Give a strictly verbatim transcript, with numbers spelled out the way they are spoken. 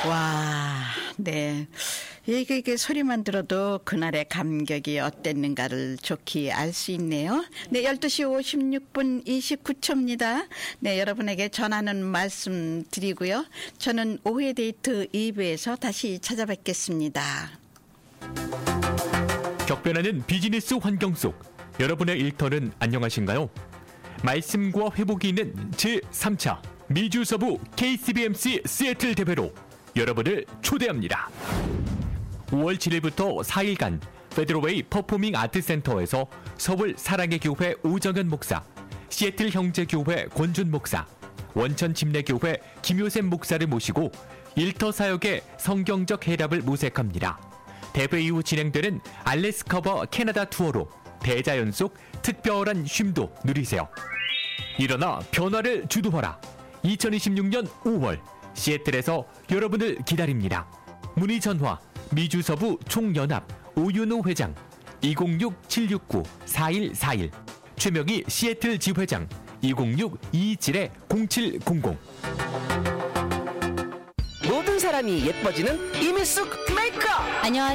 와, 네. 이게, 이게 소리만 들어도 그날의 감격이 어땠는가를 좋게 알 수 있네요. 네, 열두 시 오십육 분 이십구 초입니다. 네, 여러분에게 전하는 말씀 드리고요. 저는 오후의 데이트 이 부에서 다시 찾아뵙겠습니다. 격변하는 비즈니스 환경 속 여러분의 일터는 안녕하신가요? 말씀과 회복이 있는 제삼 차 미주서부 케이씨비엠씨 시애틀 대회로 여러분을 초대합니다. 오월 칠일부터 사 일간 페드로웨이 퍼포밍 아트센터에서 서울 사랑의 교회 오정현 목사, 시애틀 형제교회 권준 목사, 원천 침례교회 김효샘 목사를 모시고 일터 사역의 성경적 해답을 모색합니다. 대회 이후 진행되는 알래스커버 캐나다 투어로 대자연속 특별한 쉼도 누리세요. 일어나 변화를 주도하라. 이천이십육 년 오월 시애틀에서 여러분을 기다립니다. 문의 전화 미주서부 총연합 오윤호 회장 이공육 칠육구 사일사일, 최명희 시애틀 지회장 이공육 이칠 공칠공공. 모든 사람이 예뻐지는 이미숙 메이크업. 안녕하세요.